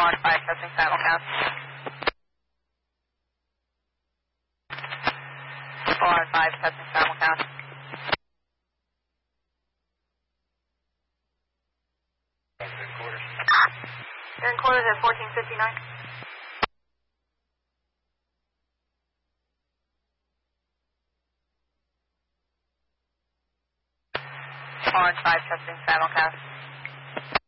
Orange 5 testing simulcast. Orange 5 testing simulcast. You're in quarters at 1459. Orange 5 testing simulcast.